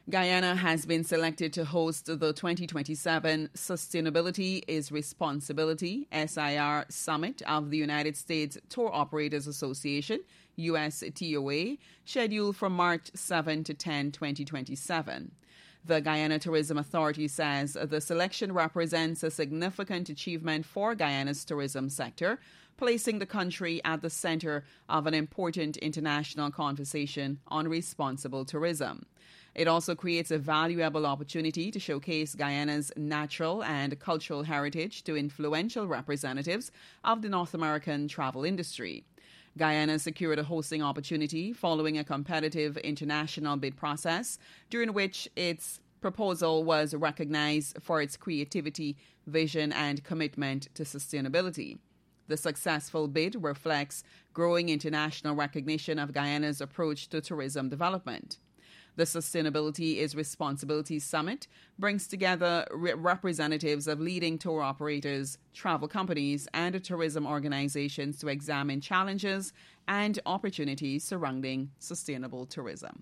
Guyana has been selected to host the 2027 Sustainability is Responsibility SIR Summit of the United States Tour Operators Association, USTOA, scheduled from March 7 to 10, 2027. The Guyana Tourism Authority says the selection represents a significant achievement for Guyana's tourism sector, placing the country at the center of an important international conversation on responsible tourism. It also creates a valuable opportunity to showcase Guyana's natural and cultural heritage to influential representatives of the North American travel industry. Guyana secured a hosting opportunity following a competitive international bid process, during which its proposal was recognized for its creativity, vision, and commitment to sustainability. The successful bid reflects growing international recognition of Guyana's approach to tourism development. The Sustainability is Responsibility Summit brings together representatives of leading tour operators, travel companies, and tourism organizations to examine challenges and opportunities surrounding sustainable tourism.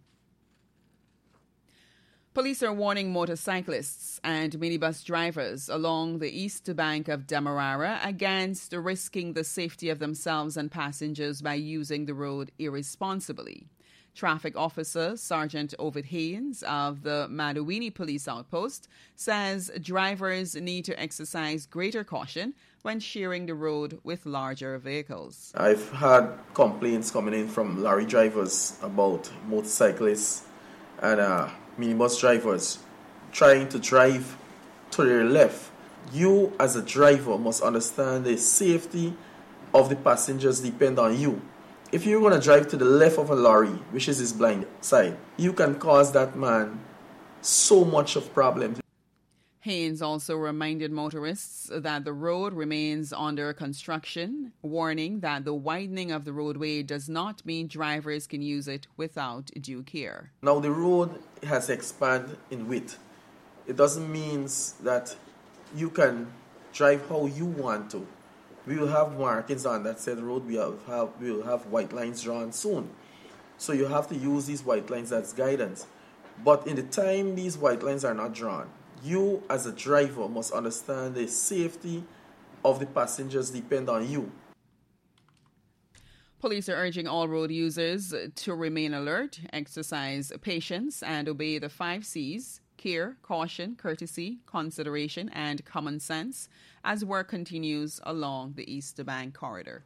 Police are warning motorcyclists and minibus drivers along the east bank of Demerara against risking the safety of themselves and passengers by using the road irresponsibly. Traffic Officer Sergeant Ovid Haynes of the Madawini Police Outpost says drivers need to exercise greater caution when sharing the road with larger vehicles. I've had complaints coming in from lorry drivers about motorcyclists and minibus drivers trying to drive to their left. You as a driver must understand the safety of the passengers depend on you. If you're going to drive to the left of a lorry, which is his blind side, you can cause that man so much of problems. Haynes also reminded motorists that the road remains under construction, warning that the widening of the roadway does not mean drivers can use it without due care. Now the road has expanded in width. It doesn't mean that you can drive how you want to. We will have markings on that said road. We will have white lines drawn soon. So you have to use these white lines as guidance. But in the time these white lines are not drawn, you as a driver must understand the safety of the passengers depend on you. Police are urging all road users to remain alert, exercise patience, and obey the 5 C's: care, caution, courtesy, consideration, and common sense as work continues along the East Bank corridor.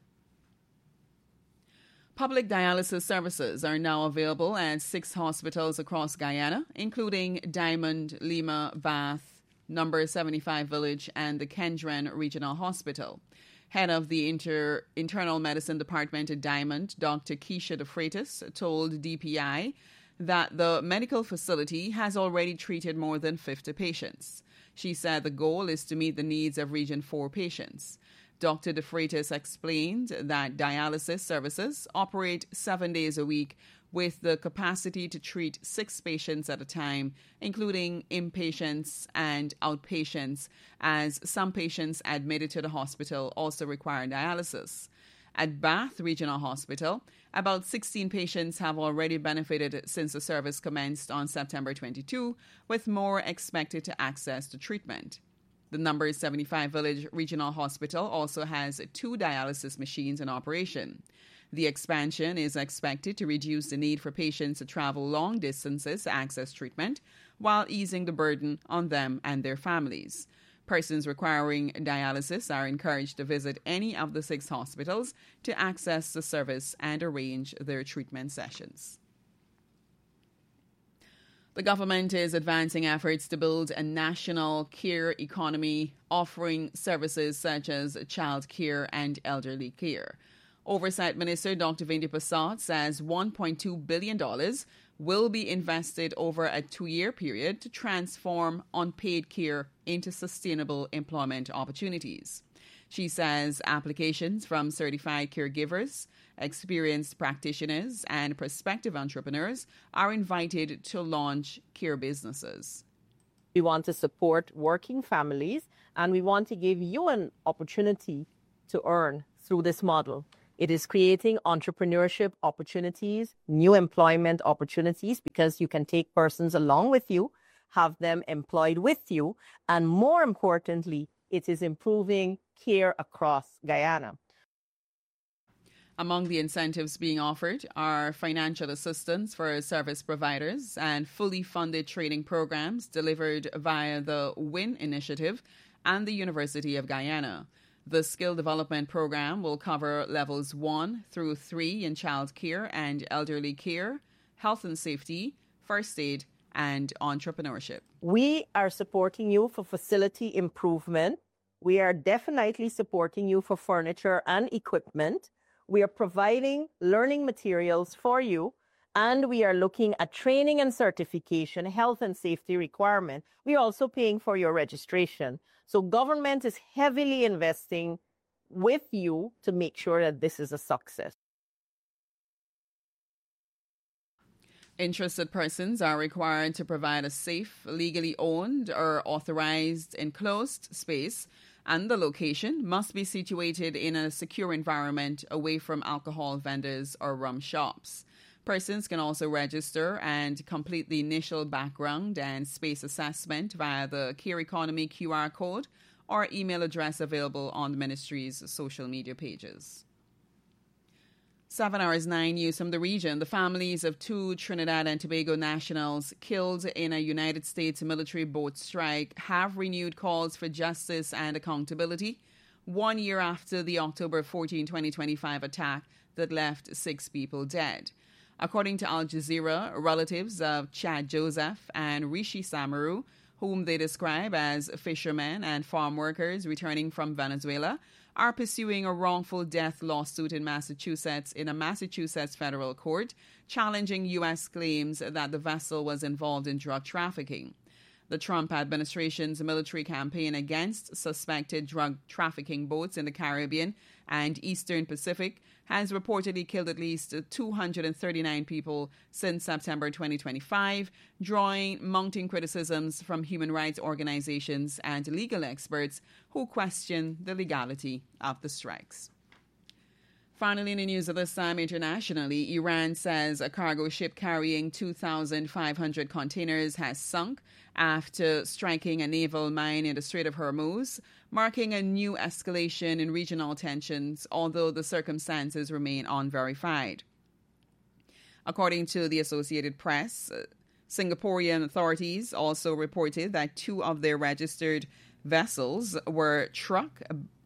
Public dialysis services are now available at 6 hospitals across Guyana, including Diamond, Lima, Bath, Number 75 Village, and the Kendren Regional Hospital. Head of the Internal Medicine Department at Diamond, Dr. Keisha De Freitas, told DPI that the medical facility has already treated more than 50 patients. She said the goal is to meet the needs of Region 4 patients. Dr. De Freitas explained that dialysis services operate 7 days a week with the capacity to treat 6 patients at a time, including inpatients and outpatients, as some patients admitted to the hospital also require dialysis. At Bath Regional Hospital, about 16 patients have already benefited since the service commenced on September 22, with more expected to access the treatment. The Number 75 Village Regional Hospital also has 2 dialysis machines in operation. The expansion is expected to reduce the need for patients to travel long distances to access treatment, while easing the burden on them and their families. Persons requiring dialysis are encouraged to visit any of the 6 hospitals to access the service and arrange their treatment sessions. The government is advancing efforts to build a national care economy, offering services such as child care and elderly care. Oversight Minister Dr. Vindi Prasad says $1.2 billion will be invested over a 2-year period to transform unpaid care into sustainable employment opportunities. She says applications from certified caregivers, experienced practitioners, and prospective entrepreneurs are invited to launch care businesses. We want to support working families, and we want to give you an opportunity to earn through this model. It is creating entrepreneurship opportunities, new employment opportunities, because you can take persons along with you, have them employed with you, and more importantly, it is improving care across Guyana. Among the incentives being offered are financial assistance for service providers and fully funded training programs delivered via the WIN initiative and the University of Guyana. The skill development program will cover levels 1 through 3 in child care and elderly care, health and safety, first aid, and entrepreneurship. We are supporting you for facility improvement. We are definitely supporting you for furniture and equipment. We are providing learning materials for you, and we are looking at training and certification, health and safety requirement. We are also paying for your registration. So government is heavily investing with you to make sure that this is a success. Interested persons are required to provide a safe, legally owned or authorized enclosed space, and the location must be situated in a secure environment away from alcohol vendors or rum shops. Persons can also register and complete the initial background and space assessment via the Care Economy QR code or email address available on the ministry's social media pages. 7 hours 9 news from the region. The families of 2 Trinidad and Tobago nationals killed in a United States military boat strike have renewed calls for justice and accountability 1 year after the October 14, 2025 attack that left 6 people dead. According to Al Jazeera, relatives of Chad Joseph and Rishi Samaru, whom they describe as fishermen and farm workers returning from Venezuela, are pursuing a wrongful death lawsuit in Massachusetts in a Massachusetts federal court, challenging U.S. claims that the vessel was involved in drug trafficking. The Trump administration's military campaign against suspected drug trafficking boats in the Caribbean and Eastern Pacific has reportedly killed at least 239 people since September 2025, drawing mounting criticisms from human rights organizations and legal experts who question the legality of the strikes. Finally, in the news of this time internationally, Iran says a cargo ship carrying 2,500 containers has sunk after striking a naval mine in the Strait of Hormuz, marking a new escalation in regional tensions, although the circumstances remain unverified. According to the Associated Press, Singaporean authorities also reported that 2 of their registered vessels were struck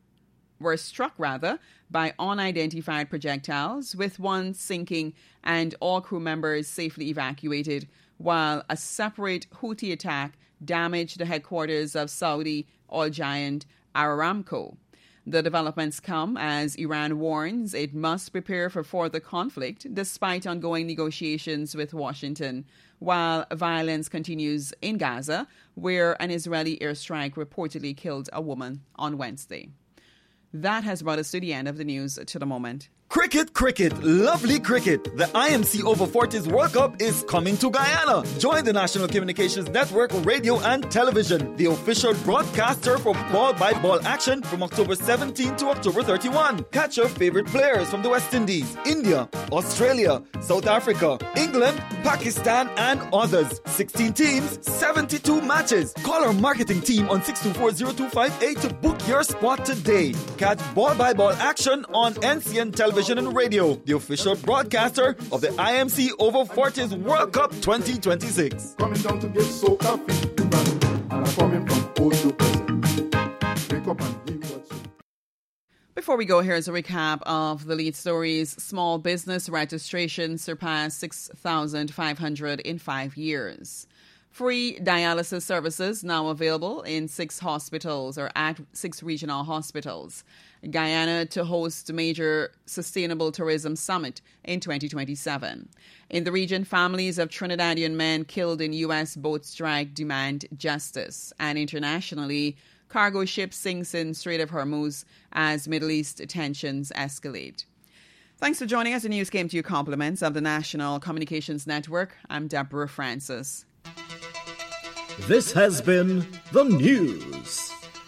by unidentified projectiles, with one sinking and all crew members safely evacuated, while a separate Houthi attack damaged the headquarters of Saudi oil giant Aramco. The developments come as Iran warns it must prepare for further conflict despite ongoing negotiations with Washington, while violence continues in Gaza, where an Israeli airstrike reportedly killed a woman on Wednesday. That has brought us to the end of the news to the moment. Cricket, lovely cricket. The IMC Over 40s World Cup is coming to Guyana. Join the National Communications Network Radio and Television, the official broadcaster for ball-by-ball action from October 17 to October 31. Catch your favorite players from the West Indies, India, Australia, South Africa, England, Pakistan, and others. 16 teams, 72 matches. Call our marketing team on 624-0258 to book your spot today. Catch ball-by-ball action on NCN Television and Radio, the official broadcaster of the IMC Over 40s World Cup 2026. Coming down to get so coffee, and I'm coming from old to present. Wake up and give what you. Before we go, here's a recap of the lead stories. Small business registration surpassed 6,500 in 5 years. Free dialysis services now available in 6 hospitals or at 6 regional hospitals. Guyana to host major sustainable tourism summit in 2027. In the region, families of Trinidadian men killed in U.S. boat strike demand justice. And internationally, cargo ship sinks in Strait of Hormuz as Middle East tensions escalate. Thanks for joining us. The news came to you compliments of the National Communications Network. I'm Deborah Francis. This has been the news.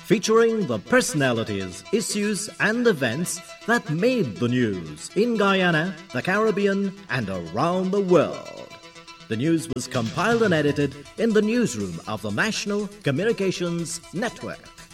featuring the personalities, issues and events that made the news in Guyana, the Caribbean and around the world. The news was compiled and edited in the newsroom of the National Communications Network.